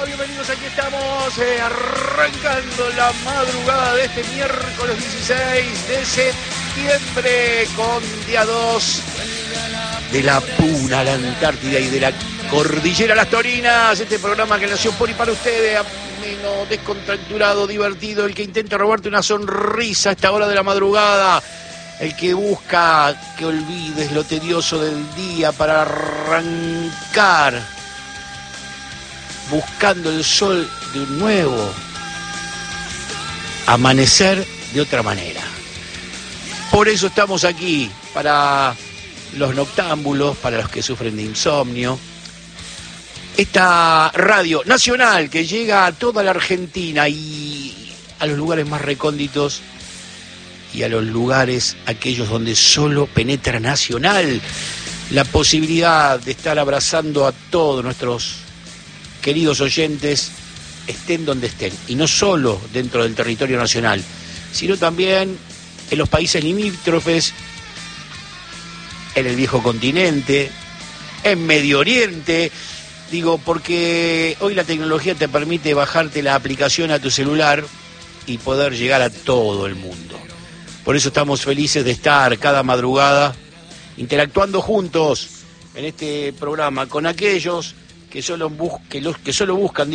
bienvenidos, aquí estamos arrancando la madrugada de este miércoles 16 de septiembre con día 2 de la Puna, la Antártida y de la Cordillera Las Torinas. Este programa que nació por y para ustedes, ameno, descontracturado, divertido, el que intenta robarte una sonrisa a esta hora de la madrugada, el que busca que olvides lo tedioso del día para arrancar buscando el sol de un nuevo amanecer de otra manera. Por eso estamos aquí, para los noctámbulos, para los que sufren de insomnio. Esta radio nacional que llega a toda la Argentina y a los lugares más recónditos y a los lugares aquellos donde solo penetra Nacional la posibilidad de estar abrazando a todos nuestros queridos oyentes, estén donde estén, y no solo dentro del territorio nacional, sino también en los países limítrofes, en el viejo continente, en Medio Oriente. Digo, porque hoy la tecnología te permite bajarte la aplicación a tu celular y poder llegar a todo el mundo. Por eso estamos felices de estar cada madrugada interactuando juntos en este programa con aquellos que solo buscan,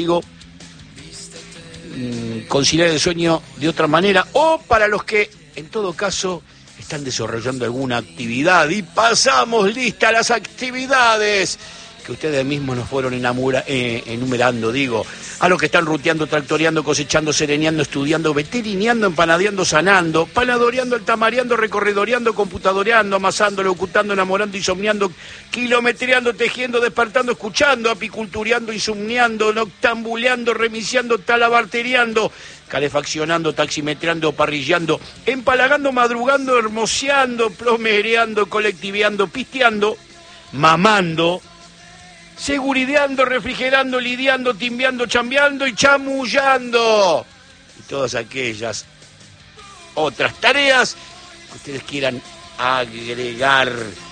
conciliar el sueño de otra manera, o para los que, en todo caso, están desarrollando alguna actividad. Y pasamos lista las actividades que ustedes mismos nos fueron enumerando, a los que están ruteando, tractoreando, cosechando, sereneando, estudiando, veterineando, empanadeando, sanando, panadoreando, altamareando, recorredoreando, computadoreando, amasando, locutando, enamorando, insomniando, kilometreando, tejiendo, despertando, escuchando, apicultureando, insomniando, noctambuleando, remisiando, talabarteriando, calefaccionando, taximetreando, parrillando, empalagando, madrugando, hermoseando, plomereando, colectiveando, pisteando, mamando, segurideando, refrigerando, lidiando, timbeando, chambeando y chamullando. Y todas aquellas otras tareas que ustedes quieran agregar.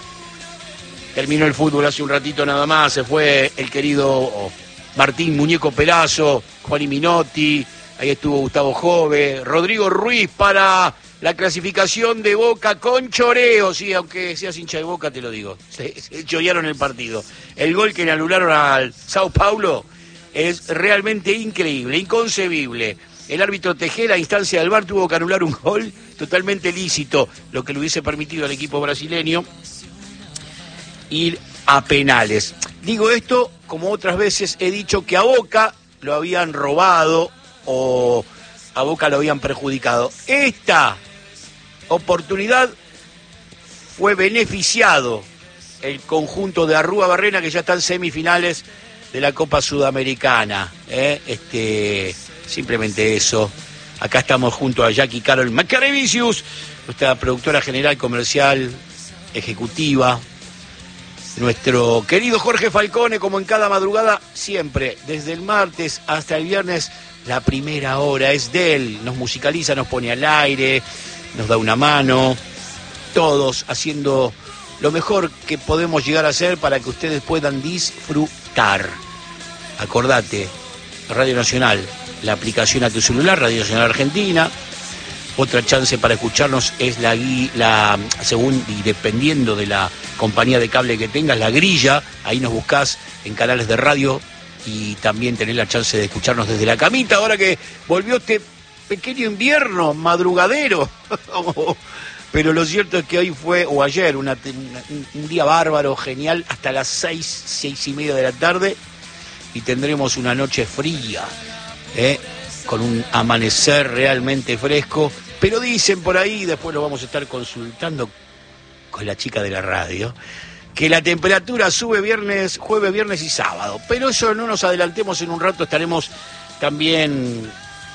Terminó el fútbol hace un ratito nada más, se fue el querido Martín Muñeco Pelazo, Juan Minotti, ahí estuvo Gustavo Jove, Rodrigo Ruiz para la clasificación de Boca con choreo, sí, aunque seas hincha de Boca te lo digo, se chorearon el partido. El gol que le anularon al Sao Paulo es realmente increíble, inconcebible. El árbitro Tejera, a instancia del VAR, tuvo que anular un gol totalmente lícito, lo que le hubiese permitido al equipo brasileño ir a penales. Digo esto como otras veces he dicho que a Boca lo habían robado o a Boca lo habían perjudicado. Esta oportunidad fue beneficiado el conjunto de Arrúa Barrena, que ya está en semifinales de la Copa Sudamericana. Simplemente eso. Acá estamos junto a Jackie Carol Macarevicius, nuestra productora general, comercial, ejecutiva. Nuestro querido Jorge Falcone, como en cada madrugada, siempre, desde el martes hasta el viernes, la primera hora es de él. Nos musicaliza, nos pone al aire, nos da una mano, todos haciendo lo mejor que podemos llegar a hacer para que ustedes puedan disfrutar. Acordate, Radio Nacional, la aplicación a tu celular, Radio Nacional Argentina. Otra chance para escucharnos es según y dependiendo de la compañía de cable que tengas, la grilla. Ahí nos buscás en canales de radio y también tenés la chance de escucharnos desde la camita, ahora que volvió este pequeño invierno madrugadero. Pero lo cierto es que hoy fue, o ayer, un día bárbaro, genial, hasta las 6:30 de la tarde, y tendremos una noche fría, con un amanecer realmente fresco. Pero dicen por ahí, después lo vamos a estar consultando con la chica de la radio, que la temperatura sube jueves, viernes y sábado. Pero eso no nos adelantemos, en un rato estaremos también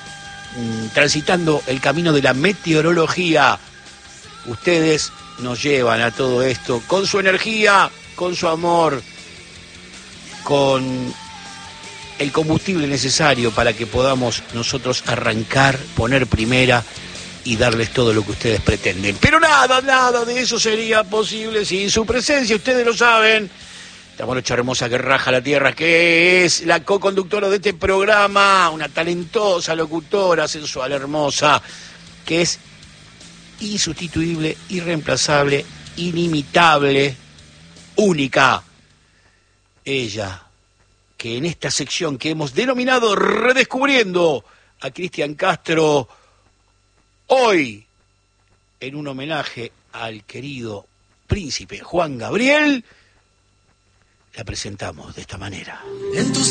transitando el camino de la meteorología. Ustedes nos llevan a todo esto con su energía, con su amor, con el combustible necesario para que podamos nosotros arrancar, poner primera y darles todo lo que ustedes pretenden. Pero nada de eso sería posible sin su presencia, ustedes lo saben. esta morocha hermosa que raja la tierra, que es la co-conductora de este programa, una talentosa locutora, sensual, hermosa, que es insustituible, irreemplazable, inimitable, única. Ella, que en esta sección que hemos denominado Redescubriendo a Cristian Castro, hoy, en un homenaje al querido príncipe Juan Gabriel, la presentamos de esta manera.